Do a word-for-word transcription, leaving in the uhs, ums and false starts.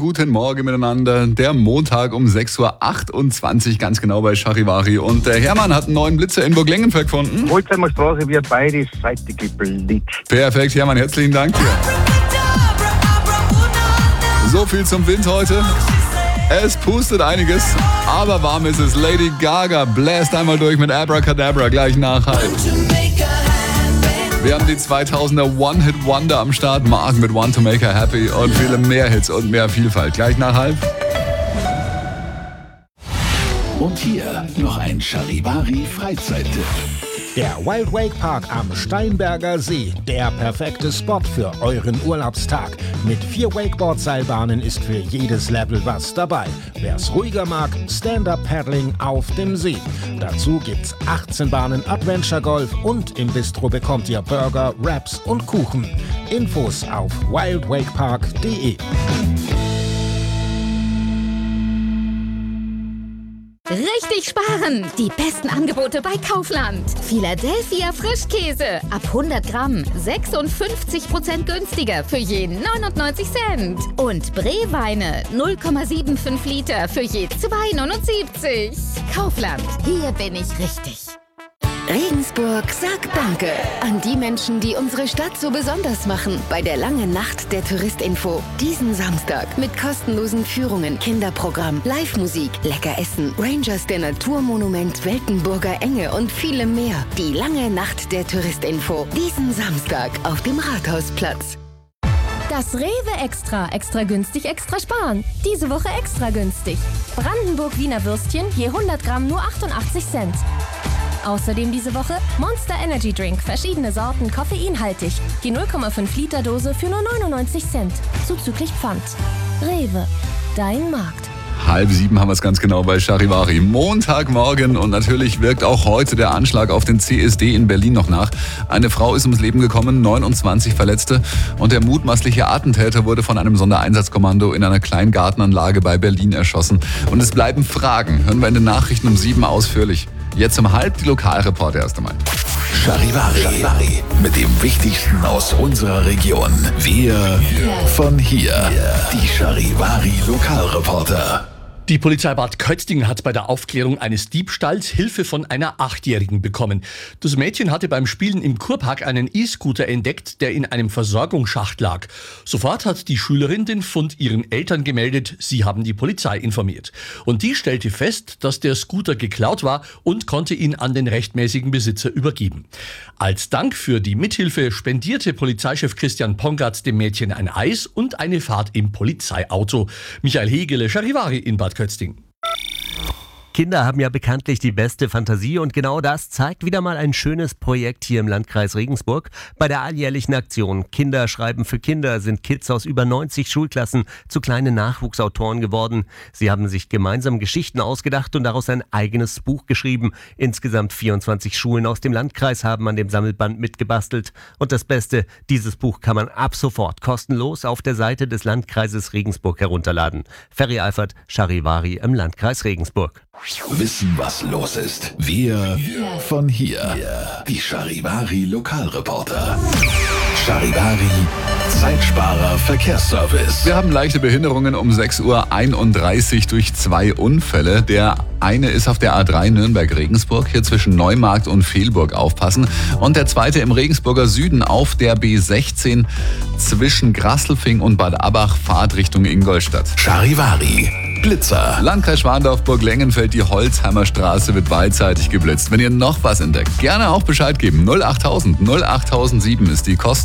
guten Morgen miteinander. Der Montag um sechs Uhr achtundzwanzig, ganz genau bei Charivari. Und der Hermann hat einen neuen Blitzer in Burg Lengenfeld gefunden. Holzheimer Straße wird beide Seiten geblitzt. Perfekt, Hermann, herzlichen Dank dir. So viel zum Wind heute. Es pustet einiges, aber warm ist es. Lady Gaga bläst einmal durch mit Abracadabra gleich nach halb. Wir haben die zweitausender One-Hit-Wonder am Start. Mark mit Want to Make Her Happy und viele mehr Hits und mehr Vielfalt. Gleich nach halb. Und hier noch ein Charivari-Freizeittipp. Der Wild Wake Park am Steinberger See, der perfekte Spot für euren Urlaubstag. Mit vier Wakeboard-Seilbahnen ist für jedes Level was dabei. Wer's ruhiger mag, Stand-Up-Paddling auf dem See. Dazu gibt's achtzehn Bahnen Adventure Golf und im Bistro bekommt ihr Burger, Wraps und Kuchen. Infos auf wild wake park punkt de. Richtig sparen! Die besten Angebote bei Kaufland. Philadelphia Frischkäse ab hundert Gramm sechsundfünfzig Prozent günstiger für je neunundneunzig Cent. Und Bree-Weine null Komma fünfundsiebzig Liter für je zwei neunundsiebzig. Kaufland, hier bin ich richtig. Regensburg sagt Danke an die Menschen, die unsere Stadt so besonders machen. Bei der langen Nacht der Touristinfo. Diesen Samstag mit kostenlosen Führungen, Kinderprogramm, Live-Musik, lecker Essen, Rangers der Naturmonument, Weltenburger Enge und vielem mehr. Die lange Nacht der Touristinfo. Diesen Samstag auf dem Rathausplatz. Das Rewe Extra. Extra günstig, extra sparen. Diese Woche extra günstig. Brandenburg Wiener Würstchen je hundert Gramm nur achtundachtzig Cent. Außerdem diese Woche Monster Energy Drink, verschiedene Sorten, koffeinhaltig. Die null Komma fünf Liter Dose für nur neunundneunzig Cent. Zuzüglich Pfand. Rewe, dein Markt. Halb sieben haben wir es ganz genau bei Charivari. Montagmorgen und natürlich wirkt auch heute der Anschlag auf den C S D in Berlin noch nach. Eine Frau ist ums Leben gekommen, neunundzwanzig Verletzte und der mutmaßliche Attentäter wurde von einem Sondereinsatzkommando in einer Kleingartenanlage bei Berlin erschossen. Und es bleiben Fragen. Hören wir in den Nachrichten um sieben ausführlich. Jetzt um halb die Lokalreporter erst einmal. Charivari. Charivari. Mit dem Wichtigsten aus unserer Region. Wir von hier. Die Charivari Lokalreporter. Die Polizei Bad Kötzting hat bei der Aufklärung eines Diebstahls Hilfe von einer Achtjährigen bekommen. Das Mädchen hatte beim Spielen im Kurpark einen E-Scooter entdeckt, der in einem Versorgungsschacht lag. Sofort hat die Schülerin den Fund ihren Eltern gemeldet, sie haben die Polizei informiert. Und die stellte fest, dass der Scooter geklaut war und konnte ihn an den rechtmäßigen Besitzer übergeben. Als Dank für die Mithilfe spendierte Polizeichef Christian Pongatz dem Mädchen ein Eis und eine Fahrt im Polizeiauto. Michael Hegele, Charivari in Bad Kötzting. Kinder haben ja bekanntlich die beste Fantasie und genau das zeigt wieder mal ein schönes Projekt hier im Landkreis Regensburg. Bei der alljährlichen Aktion Kinder schreiben für Kinder sind Kids aus über neunzig Schulklassen zu kleinen Nachwuchsautoren geworden. Sie haben sich gemeinsam Geschichten ausgedacht und daraus ein eigenes Buch geschrieben. Insgesamt vierundzwanzig Schulen aus dem Landkreis haben an dem Sammelband mitgebastelt. Und das Beste, dieses Buch kann man ab sofort kostenlos auf der Seite des Landkreises Regensburg herunterladen. Ferry Eifert, Charivari im Landkreis Regensburg. Wissen, was los ist. Wir von hier. Die Charivari Lokalreporter. Charivari Zeitsparer Verkehrsservice. Wir haben leichte Behinderungen um sechs Uhr einunddreißig durch zwei Unfälle. Der eine ist auf der A drei Nürnberg-Regensburg, hier zwischen Neumarkt und Vehlburg aufpassen. Und der zweite im Regensburger Süden auf der B sechzehn zwischen Grasselfing und Bad Abbach, Fahrt Richtung Ingolstadt. Charivari Blitzer. Landkreis Schwandorf, Burg Lengenfeld, die Holzheimer Straße wird beidseitig geblitzt. Wenn ihr noch was entdeckt, gerne auch Bescheid geben. null achttausend null achttausendsieben ist die Kosten.